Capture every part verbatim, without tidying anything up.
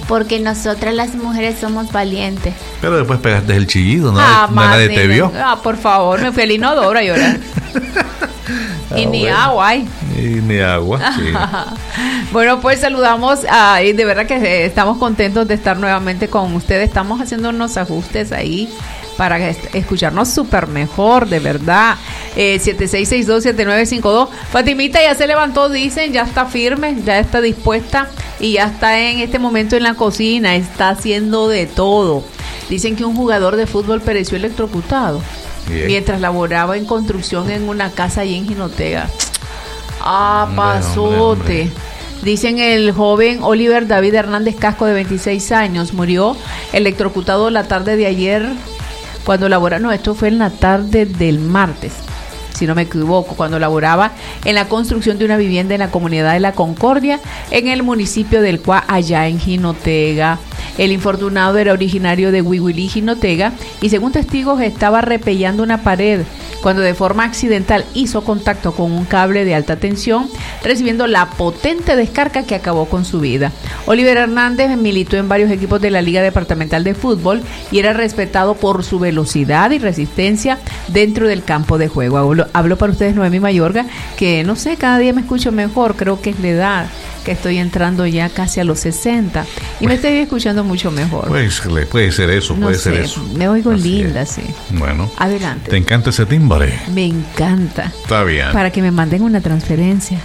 porque nosotras las mujeres somos valientes. Pero después pegaste el chillido, ¿no? Ah, no nadie te vio. Ah, por favor, me fui al inodoro a llorar. Y Ah, ni bueno. agua hay. Y ni agua, sí. Bueno, pues saludamos a, y de verdad que eh, estamos contentos de estar nuevamente con ustedes. Estamos haciendo unos ajustes ahí para est- escucharnos súper mejor, de verdad. Eh, siete seis seis dos, siete nueve cinco dos. Fatimita ya se levantó, dicen, ya está firme, ya está dispuesta y ya está en este momento en la cocina, está haciendo de todo. Dicen que un jugador de fútbol pereció electrocutado Bien. mientras laboraba en construcción en una casa allí en Jinotega. Ah, Hombre, pasote. hombre, hombre. Dicen el joven Oliver David Hernández Casco, de veintiséis años, murió electrocutado la tarde de ayer cuando laboraba, no, esto fue en la tarde del martes, si no me equivoco, cuando laboraba en la construcción de una vivienda en la comunidad de La Concordia, en el municipio del Cuá, allá en Jinotega. El infortunado era originario de Huihuilí, Jinotega, y según testigos estaba repellando una pared cuando de forma accidental hizo contacto con un cable de alta tensión, recibiendo la potente descarga que acabó con su vida. Oliver Hernández militó en varios equipos de la Liga Departamental de Fútbol y era respetado por su velocidad y resistencia dentro del campo de juego. Hablo, hablo para ustedes, Noemí Mayorga, que no sé, cada día me escucho mejor, creo que es la edad, que estoy entrando ya casi a los sesenta y me estoy escuchando mucho mejor. Pues puede ser eso, No puede sé, ser eso. me oigo Así linda, es. sí. Bueno. Adelante. ¿Te encanta ese timbre? Me encanta. Está bien. Para que me manden una transferencia.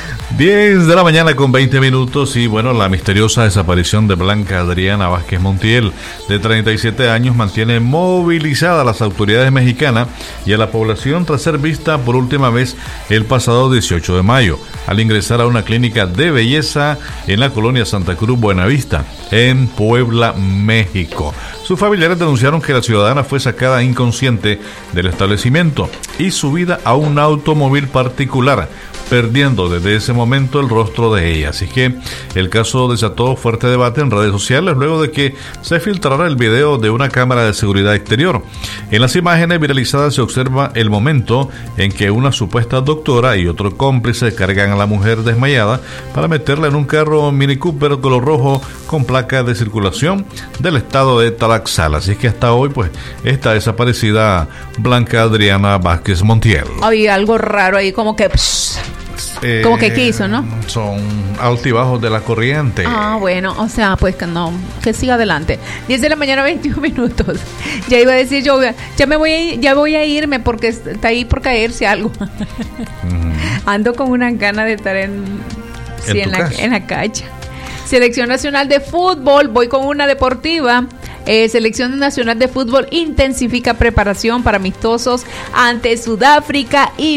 diez de la mañana con veinte minutos y bueno, la misteriosa desaparición de Blanca Adriana Vázquez Montiel, de treinta y siete años, mantiene movilizada a las autoridades mexicanas y a la población tras ser vista por última vez el pasado dieciocho de mayo, al ingresar a una clínica de belleza en la colonia Santa Cruz Buenavista, en Puebla, México. Sus familiares denunciaron que la ciudadana fue sacada inconsciente del establecimiento y subida a un automóvil particular, perdiendo desde ese momento el rostro de ella. Así que el caso desató fuerte debate en redes sociales luego de que se filtrara el video de una cámara de seguridad exterior. En las imágenes viralizadas se observa el momento en que una supuesta doctora y otro cómplice cargan a la mujer desmayada para meterla en un carro Mini Cooper color rojo con placa de circulación del estado de Tlaxcala. Así que hasta hoy pues está desaparecida Blanca Adriana Vázquez Montiel. Había algo raro ahí, como que... Psh, Eh, como que quiso, ¿no? Son altibajos de la corriente. Ah, bueno, o sea, pues que no, que siga adelante. diez de la mañana, veintiún minutos. Ya iba a decir yo, ya me voy a ir, ya voy a irme porque está ahí por caerse algo. Uh-huh. Ando con una gana de estar en, sí, ¿En en, tu la, casa? en la calle. Selección Nacional de Fútbol, voy con una deportiva. Eh, Selección Nacional de Fútbol intensifica preparación para amistosos ante Sudáfrica y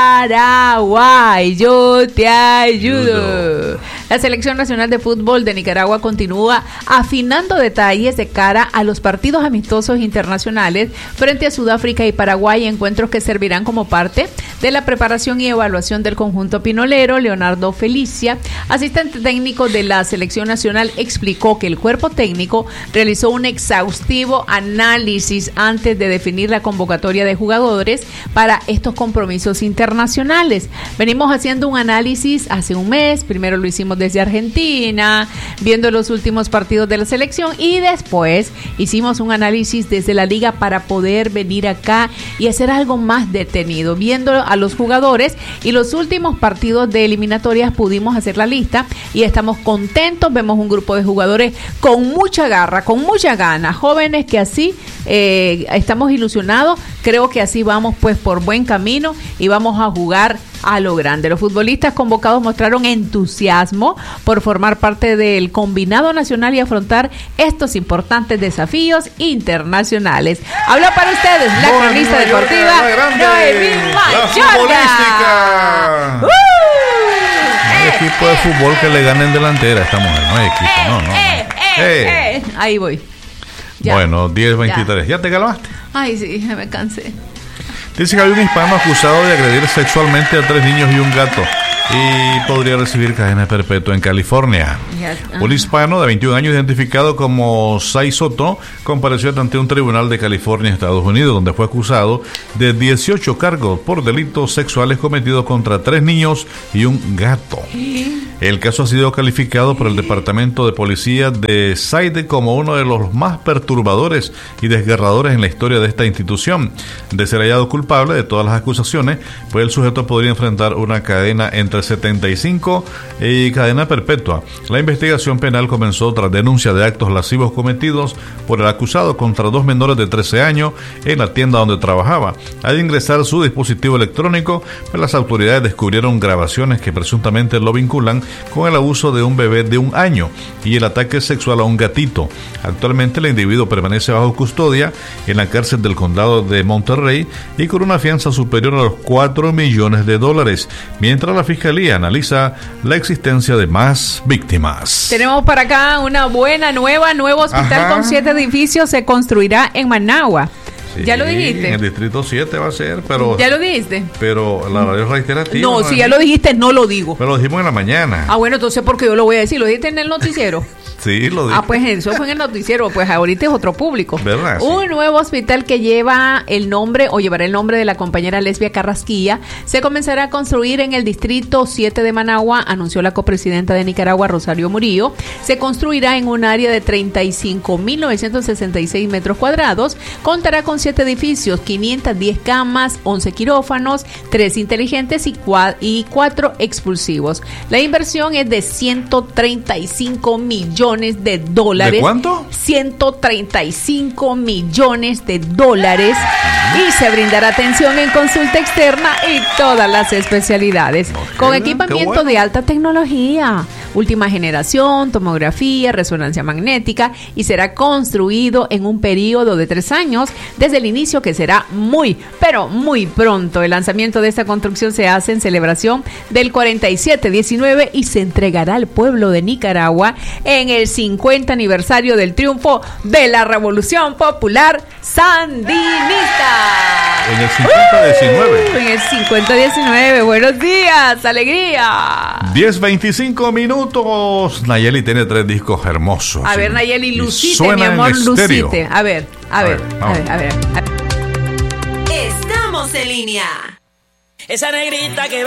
Paraguay. Yo te ayudo. La Selección Nacional de Fútbol de Nicaragua continúa afinando detalles de cara a los partidos amistosos internacionales frente a Sudáfrica y Paraguay, encuentros que servirán como parte de la preparación y evaluación del conjunto pinolero. Leonardo Felicia, asistente técnico de la Selección Nacional, explicó que el cuerpo técnico realizó un exhaustivo análisis antes de definir la convocatoria de jugadores para estos compromisos internacionales. Venimos haciendo un análisis hace un mes, primero lo hicimos desde Argentina, viendo los últimos partidos de la selección, y después hicimos un análisis desde la liga para poder venir acá y hacer algo más detenido, viendo a los jugadores, y los últimos partidos de eliminatorias pudimos hacer la lista y estamos contentos. Vemos un grupo de jugadores con mucha garra, con mucha gana, jóvenes que así eh, estamos ilusionados. Creo que así vamos pues por buen camino y vamos a jugar a lo grande. Los futbolistas convocados mostraron entusiasmo por formar parte del combinado nacional y afrontar estos importantes desafíos internacionales. Habló para ustedes la Noemí cronista Mayorga, deportiva la grande, Noemí la Mayorga. futbolística. ¡Uh! No hay equipo de fútbol que le gane en delantera a esta mujer. No hay equipo, no, no. no. Eh, eh, Eh. eh. Ahí voy. Ya. Bueno, diez veintitrés. ¿Ya te calmaste? Ay, sí, ya me cansé. Dice que hay un hispano acusado de agredir sexualmente a tres niños y un gato y podría recibir cadena perpetua en California. Un hispano de veintiún años identificado como Sai Soto compareció ante un tribunal de California, Estados Unidos, donde fue acusado de dieciocho cargos por delitos sexuales cometidos contra tres niños y un gato. El caso ha sido calificado por el Departamento de Policía de Saide como uno de los más perturbadores y desgarradores en la historia de esta institución. De ser hallado culpable de todas las acusaciones, pues el sujeto podría enfrentar una cadena entre setenta y cinco y cadena perpetua. La investigación penal comenzó tras denuncia de actos lascivos cometidos por el acusado contra dos menores de trece años en la tienda donde trabajaba. Al ingresar su dispositivo electrónico, pues las autoridades descubrieron grabaciones que presuntamente lo vinculan con el abuso de un bebé de un año y el ataque sexual a un gatito. Actualmente el individuo permanece bajo custodia en la cárcel del condado de Monterrey y con una fianza superior a los cuatro millones de dólares, mientras la fiscalía analiza la existencia de más víctimas. Tenemos para acá una buena nueva, nuevo hospital Ajá. con siete edificios se construirá en Managua. Sí, ¿Ya lo dijiste? En el distrito siete va a ser, pero... ¿Ya lo dijiste? Pero la radio reiterativa... No, si ya lo dijiste, no lo digo. Pero lo dijimos en la mañana. Ah, bueno, entonces, ¿por qué yo lo voy a decir? ¿Lo dijiste en el noticiero? Sí, lo dije. Ah, pues eso fue en el noticiero, pues ahorita es otro público. ¿Verdad? Sí. Un nuevo hospital que lleva el nombre, o llevará el nombre de la compañera Lesbia Carrasquilla, se comenzará a construir en el distrito siete de Managua, anunció la copresidenta de Nicaragua, Rosario Murillo. Se construirá en un área de treinta y cinco mil novecientos sesenta y seis metros cuadrados, contará con siete edificios, quinientas diez camas, once quirófanos, tres inteligentes y, cua- y cuatro expulsivos. La inversión es de ciento treinta y cinco millones de dólares. ¿De cuánto? ciento treinta y cinco millones de dólares y se brindará atención en consulta externa y todas las especialidades. No, con equipamiento bueno. de alta tecnología, última generación, tomografía, resonancia magnética y será construido en un periodo de tres años desde el inicio, que será muy, pero muy pronto. El lanzamiento de esta construcción se hace en celebración del cuarenta y siete diecinueve y se entregará al pueblo de Nicaragua en el cincuenta aniversario del triunfo de la Revolución Popular Sandinista. En el cincuenta diecinueve. Uh, en el cincuenta diecinueve. Buenos días, alegría. diez veinticinco minutos. Nayeli tiene tres discos hermosos. A ver, Nayeli, lucite, mi amor, lucite. A ver, a, a ver, ver a ver, a ver, a ver. Estamos en línea. Esa negrita que va